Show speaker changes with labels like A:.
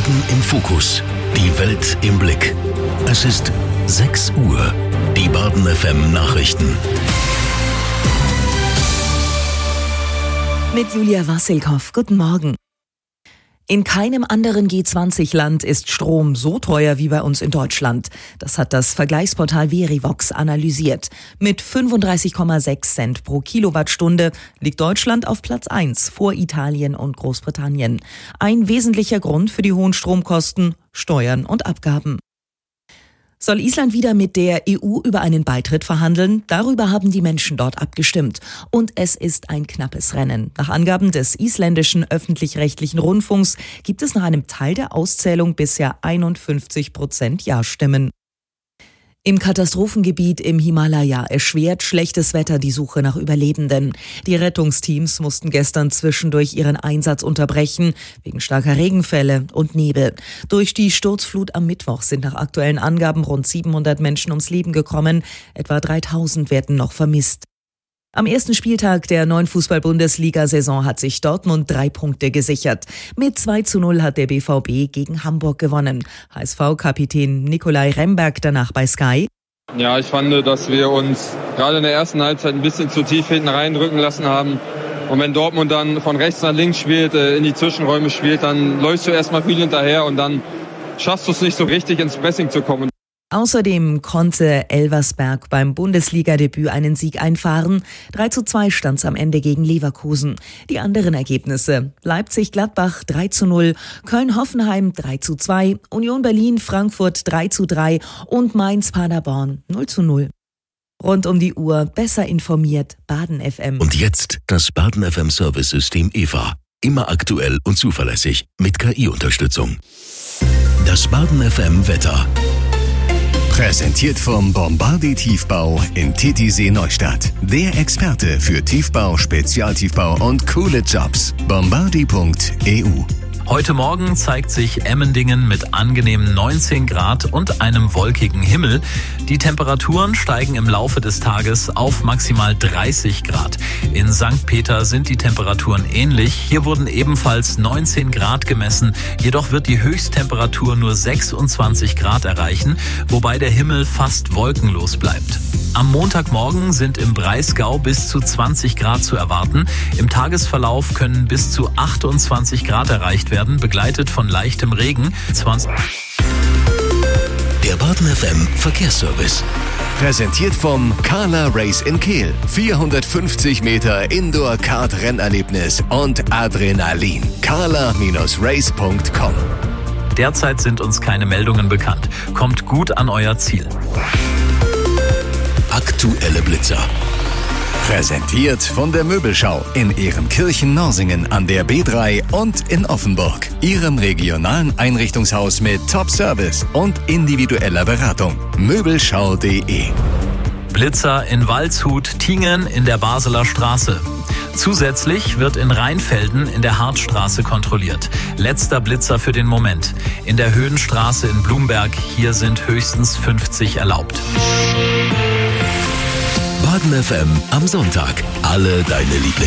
A: Baden im Fokus. Die Welt im Blick. Es ist 6 Uhr. Die Baden FM Nachrichten.
B: Mit Julia Wassilkow. Guten Morgen. In keinem anderen G20-Land ist Strom so teuer wie bei uns in Deutschland. Das hat das Vergleichsportal Verivox analysiert. Mit 35,6 Cent pro Kilowattstunde liegt Deutschland auf Platz 1 vor Italien und Großbritannien. Ein wesentlicher Grund für die hohen Stromkosten: Steuern und Abgaben. Soll Island wieder mit der EU über einen Beitritt verhandeln? Darüber haben die Menschen dort abgestimmt. Und es ist ein knappes Rennen. Nach Angaben des isländischen öffentlich-rechtlichen Rundfunks gibt es nach einem Teil der Auszählung bisher 51% Ja-Stimmen. Im Katastrophengebiet im Himalaya erschwert schlechtes Wetter die Suche nach Überlebenden. Die Rettungsteams mussten gestern zwischendurch ihren Einsatz unterbrechen, wegen starker Regenfälle und Nebel. Durch die Sturzflut am Mittwoch sind nach aktuellen Angaben rund 700 Menschen ums Leben gekommen. Etwa 3000 werden noch vermisst. Am ersten Spieltag der neuen Fußball-Bundesliga-Saison hat sich Dortmund 3 Punkte gesichert. Mit 2:0 hat der BVB gegen Hamburg gewonnen. HSV-Kapitän Nikolai Remberg danach bei Sky:
C: Ja, ich fand, dass wir uns gerade in der ersten Halbzeit ein bisschen zu tief hinten reindrücken lassen haben. Und wenn Dortmund dann von rechts nach links spielt, in die Zwischenräume spielt, dann läufst du erstmal viel hinterher und dann schaffst du es nicht so richtig ins Pressing zu kommen.
B: Außerdem konnte Elversberg beim Bundesliga-Debüt einen Sieg einfahren. 3:2 stand es am Ende gegen Leverkusen. Die anderen Ergebnisse: Leipzig-Gladbach 3:0, Köln-Hoffenheim 3:2, Union Berlin-Frankfurt 3:3 und Mainz-Paderborn 0:0. Rund um die Uhr besser informiert, Baden FM.
A: Und jetzt das Baden FM Service-System EVA. Immer aktuell und zuverlässig mit KI-Unterstützung. Das Baden FM Wetter.
D: Präsentiert vom Bombardier Tiefbau in Titisee Neustadt. Der Experte für Tiefbau, Spezialtiefbau und coole Jobs. Bombardier.eu.
E: Heute Morgen zeigt sich Emmendingen mit angenehmen 19 Grad und einem wolkigen Himmel. Die Temperaturen steigen im Laufe des Tages auf maximal 30 Grad. In St. Peter sind die Temperaturen ähnlich. Hier wurden ebenfalls 19 Grad gemessen. Jedoch wird die Höchsttemperatur nur 26 Grad erreichen, wobei der Himmel fast wolkenlos bleibt. Am Montagmorgen sind im Breisgau bis zu 20 Grad zu erwarten. Im Tagesverlauf können bis zu 28 Grad erreicht werden, begleitet von leichtem Regen.
A: Der Baden FM Verkehrsservice.
D: Präsentiert vom Carla Race in Kehl. 450 Meter Indoor-Kart-Rennerlebnis und Adrenalin. carla-race.com.
E: Derzeit sind uns keine Meldungen bekannt. Kommt gut an euer Ziel.
A: Aktuelle Blitzer.
D: Präsentiert von der Möbelschau in Ehrenkirchen-Norsingen an der B3 und in Offenburg. Ihrem regionalen Einrichtungshaus mit Top-Service und individueller Beratung. Möbelschau.de.
E: Blitzer in Waldshut, Tingen in der Basler Straße. Zusätzlich wird in Rheinfelden in der Hartstraße kontrolliert. Letzter Blitzer für den Moment. In der Höhenstraße in Blumberg, hier sind höchstens 50 erlaubt.
A: Baden FM am Sonntag. Alle deine Lieblings